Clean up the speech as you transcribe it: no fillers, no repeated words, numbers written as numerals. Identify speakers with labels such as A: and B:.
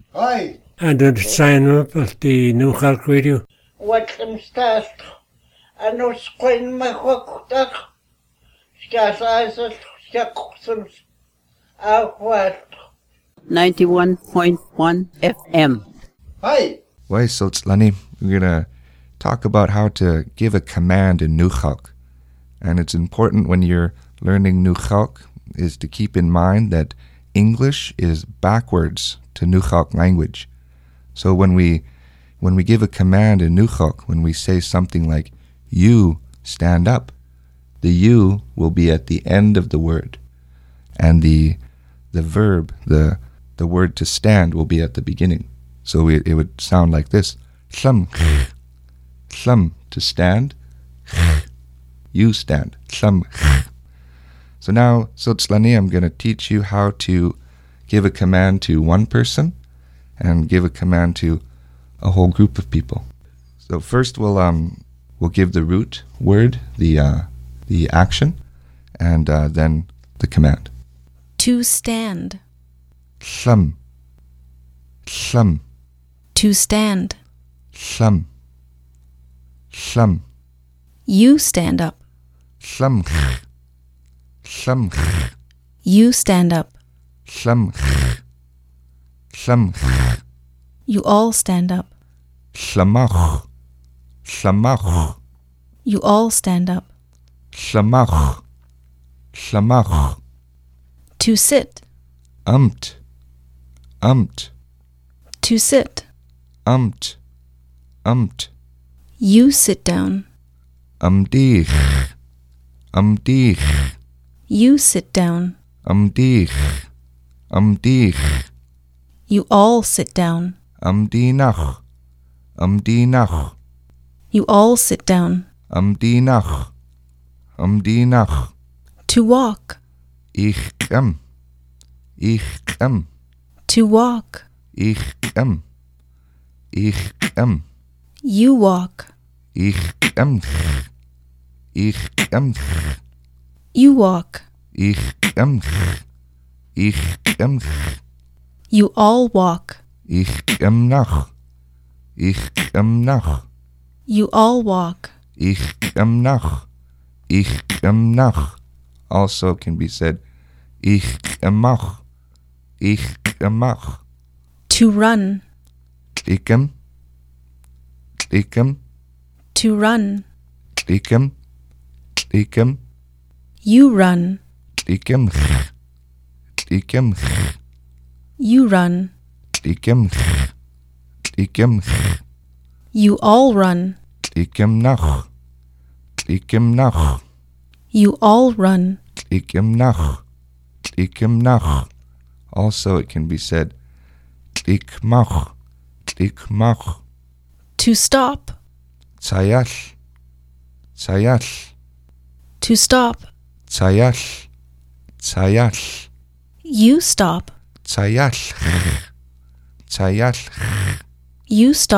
A: Hi.
B: And then sign up at the New Cork Radio.
C: Welcome start. Ano squin mahoktak. Skasasas skakusums. Awat.
D: 91.1 FM.
A: Hi.
E: Why, Sultzlani, we're going to talk about how to give a command in Nuxalk. And it's important when you're learning Nuxalk is to keep in mind that English is backwards to Nuxalk language. So when we give a command in Nuxalk, when we say something like, you stand up, the you will be at the end of the word. And the verb, the word to stand will be at the beginning. So it would sound like this. Shlam to stand. You stand. Shlam. So now, Sultzlani, I'm going to teach you how to give a command to one person and give a command to a whole group of people. So first we'll give the root word, the action, and then the command.
F: To stand.
E: Shlam.
F: To stand.
E: Shlam.
F: You stand up.
E: Shlam.
F: You stand up.
E: Shlam.
F: You all stand up.
E: Shlamach.
F: You all stand up.
E: Shlamach.
F: To sit.
E: Umt.
F: To sit.
E: Umt.
F: You sit down.
E: Amdich.
F: You sit down.
E: Amdich.
F: You all sit down.
E: Amdinach.
F: You all sit down.
E: Amdinach.
F: To walk.
E: Ich am.
F: To walk.
E: Ich am.
F: You walk.
E: Ich am.
F: You walk.
E: Ich am.
F: You all walk.
E: Ich am nach.
F: You all walk.
E: Ich am nach. Also can be said, ich mach.
F: To run.
E: Klickem.
F: To run.
E: Klickem.
F: You run.
E: Klickem.
F: You run.
E: Klickem.
F: You all run.
E: Klickem nach.
F: You all run.
E: Klickem nach. Also it can be said, klikmach.
F: To stop.
E: Zayach.
F: To stop.
E: Zayach.
F: You stop.
E: Zayach.
F: You stop.